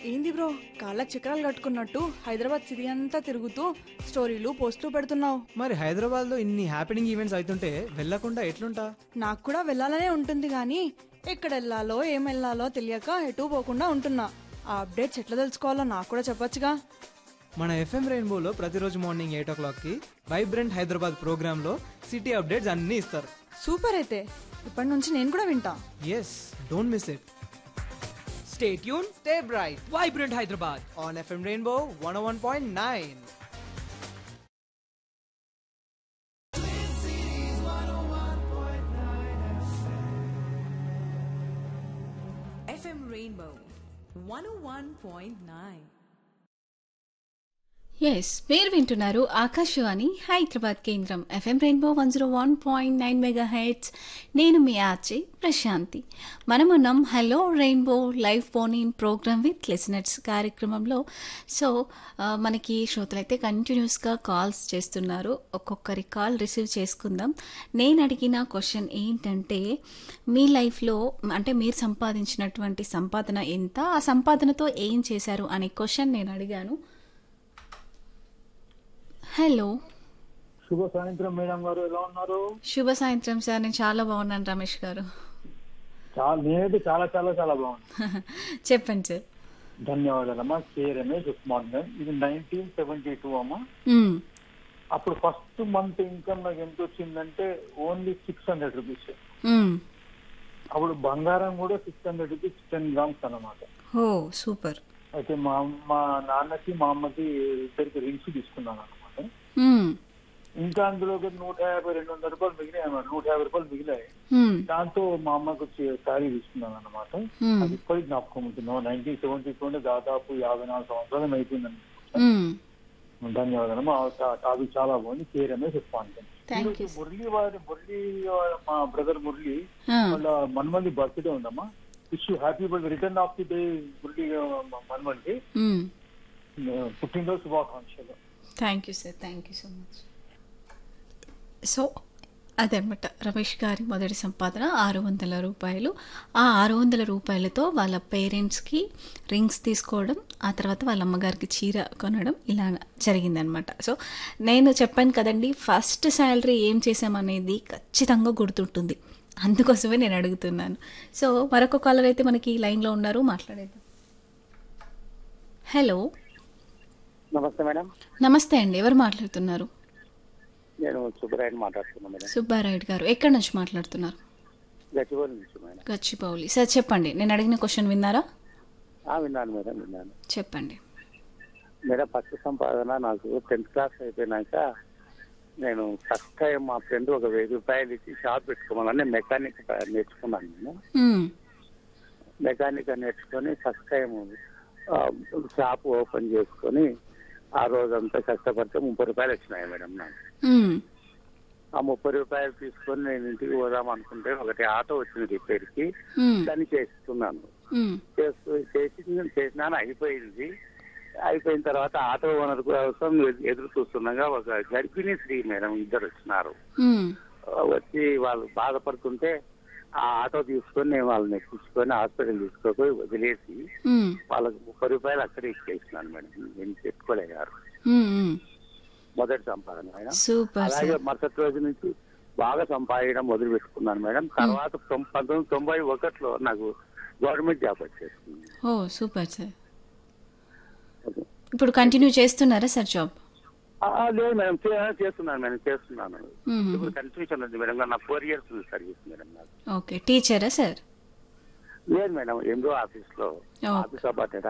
ఏంది బ్రో కాళ్ళకి చక్రాలు కట్టుకున్నట్టు హైదరాబాద్ సిటీ అంతా తిరుగుతూ స్టోరీలు పోస్టులు పెడుతున్నావు? మరి హైదరాబాద్లో ఇన్ని హ్యాపెనింగ్ ఈవెంట్స్ అవుతుంటే వెళ్ళకుండా ఎట్లుంటా? నాకు కూడా వెళ్ళాలనే ఉంటుంది కానీ ఎక్కడ వెళ్ళాలో ఏం వెళ్ళాలో తెలియక ఎటు పోకుండా ఉంటున్నా. ఆ అప్డేట్స్ ఎట్లా తెలుసుకోవాలో నాకు కూడా చెప్పొచ్చుగా. మన ఎఫ్ఎం రెయిన్బోలో ప్రతిరోజు మార్నింగ్ 8 o'clockకి వైబ్రెంట్ హైదరాబాద్ ప్రోగ్రాంలో సిటీ అప్డేట్స్ అన్నీ ఇస్తారు. సూపర్ అయితే ఇప్పటి నుంచి నేను కూడా వింటా. Yes, don't miss it. Stay tuned, Stay bright Vibrant Hyderabad. on FM Rainbow 101.9. FM Rainbow 101.9. Yes, మీరు వింటున్నారు ఆకాశవాణి హైదరాబాద్ కేంద్రం ఎఫ్ఎం రెయిన్బో 101.9 మెగాహెర్ట్జ్. నేను మీ ఆర్జే ప్రశాంతి. మనమున్నాం hello rainbow live phone in programme with listeners కార్యక్రమంలో. సో మనకి శ్రోతలైతే కంటిన్యూస్గా కాల్స్ చేస్తున్నారు. ఒక్కొక్కరి కాల్ రిసీవ్ చేసుకుందాం. నేను అడిగిన క్వశ్చన్ ఏంటంటే, మీ లైఫ్లో అంటే మీరు సంపాదించినటువంటి సంపాదన ఎంత, ఆ సంపాదనతో ఏం చేశారు అనే క్వశ్చన్ నేను అడిగాను. హలో, శుభ సాయంత్రం మేడం గారు, ఎలా ఉన్నారు? శుభ సాయంత్రం సార్. నేను చాలా బాగున్నాను రమేష్ గారు. నేనైతే చాలా చాలా చాలా బాగున్నాను. చెప్పండి సార్. ధన్యవాదాలమ్మా. కే రమేష్, గుడ్ మార్నింగ్. ఇది 1972 అమ్మా. అప్పుడు ఫస్ట్ మంత్ ఇన్కమ్ నాకు ఎంత వచ్చిందంటే ఓన్లీ 600 రూపీస్. అప్పుడు బంగారం కూడా 600 రూపీస్ 10 grams అన్నమాట. ఓ సూపర్. అయితే మా నాన్నకి మా అమ్మకి ఇద్దరికి రింగ్స్ తీసుకున్నాను అనమాట. ఇంకా అందులో 150-200 రూపాయలు మిగిలాయి అన్నమాట. 150 రూపాయలు మిగిలాయి. దాంతో మా అమ్మకి శారీ తీసుకున్నాను అనమాట. అది ఇప్పటికి జ్ఞాపకం ఉంటుంది. 1972 అంటే దాదాపు 54 సంవత్సరాలు అయిపోయిందండి. ధన్యవాదాలు. టాపిక్ చాలా బాగుంది. కే రమేష్ రెస్పాన్స్. మురళి మా బ్రదర్ మురళి వాళ్ళ మన్మంది బర్త్డే ఉందమ్మా. Wish you happy birthday, return of the day Murali మన్మంది. పుట్టినరోజు శుభాకాంక్షలు. Thank you sir, thank you so much. So అదనమాట రమేష్ గారి మొదటి సంపాదన 600 రూపాయలు. ఆ 600 రూపాయలతో వాళ్ళ పేరెంట్స్కి రింగ్స్ తీసుకోవడం, ఆ తర్వాత వాళ్ళ అమ్మగారికి చీర కొనడం, ఇలా జరిగిందనమాట. సో నేను చెప్పాను కదండి, ఫస్ట్ శాలరీ ఏం చేసామనేది ఖచ్చితంగా గుర్తుంటుంది. అందుకోసమే నేను అడుగుతున్నాను. సో మరొక కాలర్ అయితే మనకి లైన్లో ఉన్నారు, మాట్లాడేద్దాం. హలో, నమస్తే మేడం. నమస్తే అండి. ఎవరు మాట్లాడుతున్నారు? నేను సుబ్బరాయుడు మాట్లాడుతున్నాను మేడం. సుబ్బారాయుడు గారు, ఎక్కడి నుంచి మాట్లాడుతున్నారు? గచ్చిబౌలి నుంచి మేడం. గచ్చిబౌలి. సార్ చెప్పండి, నేను అడిగిన క్వశ్చన్ విన్నారా? విన్నాను మేడం, విన్నాను. చెప్పండి మేడం. ఫస్ట్ సంపాదన నాకు 10th క్లాస్ అయిపోయినాక నేను ఫస్ట్ టైం మా ఫ్రెండ్ ఒక 1000 రూపాయలు ఇచ్చి షాప్ పెట్టుకోమని మెకానిక్ నేర్చుకున్నాను నేను. మెకానిక్ నేర్చుకొని ఫస్ట్ టైం షాప్ ఓపెన్ చేసుకొని ఆ రోజంతా కష్టపడితే 30 రూపాయలు వచ్చినాయి మేడం నాకు. ఆ 30 రూపాయలు తీసుకొని నేను ఇంటికి పోదాం అనుకుంటే ఒకటి ఆటో వచ్చింది రిపేర్కి. దాన్ని చేస్తున్నాను. చేసినాను, అయిపోయింది. అయిపోయిన తర్వాత ఆటో ఓనర్ కోసం ఎదురు చూస్తుండగా ఒక గర్భిణీ స్త్రీ మేడం ఇద్దరు వచ్చినారు. వచ్చి వాళ్ళు బాధపడుతుంటే ఆ ఆటో తీసుకొని నేను వాళ్ళని ఎక్కించుకొని హాస్పిటల్ తీసుకొని వదిలేసి వాళ్ళకి 30 రూపాయలు అక్కడే ఇచ్చేసినాను మేడం. నేను పెట్టుకోలేగారు. మొదటి సంపాదన మేడం. అలాగే మరుసటి రోజు నుంచి బాగా సంపాదించడం మొదలు పెట్టుకున్నాను మేడం. తర్వాత 1991లో నాకు గవర్నమెంట్ జాబ్ వచ్చేసింది. ఓ సూపర్ సార్. ఇప్పుడు కంటిన్యూ చేస్తున్నారా సార్ జాబ్? లేదు మేడం, చేస్తున్నాను మేడం, చేస్తున్నాను. ఇప్పుడు కన్ఫ్యూజన్ ఉంది మేడం. నా 4 years సర్వీస్ మేడం నాకు. Okay, టీచరా sir? లేదు మేడం, ఎందో ఆఫీస్ లో ఆఫీస్ అపార్ట్మెంట్